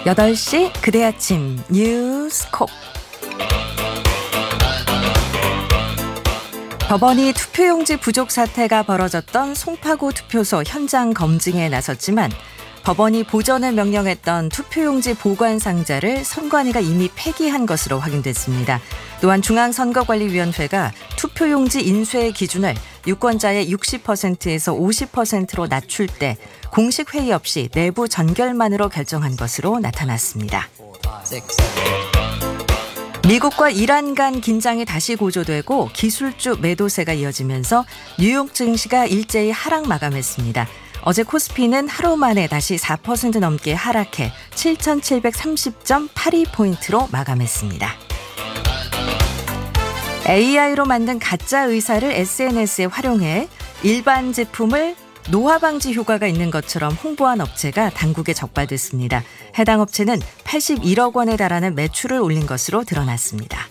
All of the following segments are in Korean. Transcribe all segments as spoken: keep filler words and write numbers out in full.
여덟 시 그대 아침 뉴스콕. 법원이 투표용지 부족 사태가 벌어졌던 송파구 투표소 현장 검증에 나섰지만 법원이 보전을 명령했던 투표용지 보관 상자를 선관위가 이미 폐기한 것으로 확인됐습니다. 또한 중앙선거관리위원회가 투표용지 인쇄 기준을 유권자의 육십 퍼센트에서 오십 퍼센트로 낮출 때 공식 회의 없이 내부 전결만으로 결정한 것으로 나타났습니다. 미국과 이란 간 긴장이 다시 고조되고 기술주 매도세가 이어지면서 뉴욕 증시가 일제히 하락 마감했습니다. 어제 코스피는 하루 만에 다시 사 퍼센트 넘게 하락해 칠천칠백삼십 점 팔이 포인트로 마감했습니다. 에이아이로 만든 가짜 의사를 에스엔에스에 활용해 일반 제품을 노화 방지 효과가 있는 것처럼 홍보한 업체가 당국에 적발됐습니다. 해당 업체는 팔십일억 원에 달하는 매출을 올린 것으로 드러났습니다.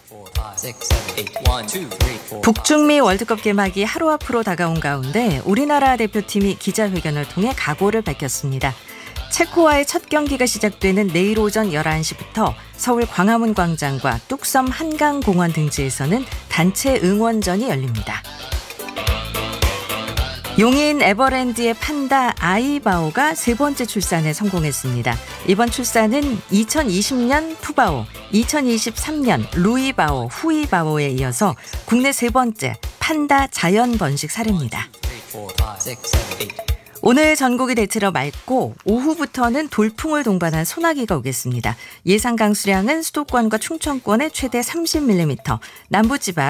북중미 월드컵 개막이 하루 앞으로 다가온 가운데 우리나라 대표팀이 기자회견을 통해 각오를 밝혔습니다. 체코와의 첫 경기가 시작되는 내일 오전 열한 시부터 서울 광화문 광장과 뚝섬 한강공원 등지에서는 단체 응원전이 열립니다. 용인 에버랜드의 판다 아이바오가 세 번째 출산에 성공했습니다. 이번 출산은 이천이십 년 푸바오, 이천이십삼 년 루이바오, 후이바오에 이어서 국내 세 번째 판다 자연 번식 사례입니다. 오늘 전국이 대체로 맑고 오후부터는 돌풍을 동반한 소나기가 오겠습니다. 예상 강수량은 수도권과 충청권에 최대 삼십 밀리미터, 남부지방